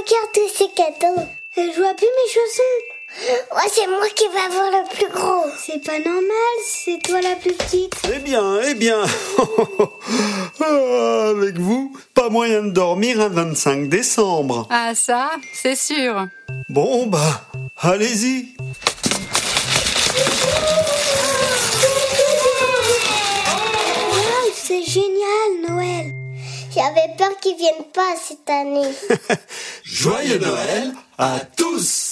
regarde tous ces cadeaux. Je vois plus mes chaussons. Ouais, c'est moi qui vais avoir le plus gros. C'est pas normal, c'est toi la plus petite. Eh bien. Avec vous, pas moyen de dormir un 25 décembre. Ah ça, c'est sûr. Bon, allez-y. Wow, c'est génial, Noël. J'avais peur qu'ils viennent pas cette année. Joyeux Noël à tous!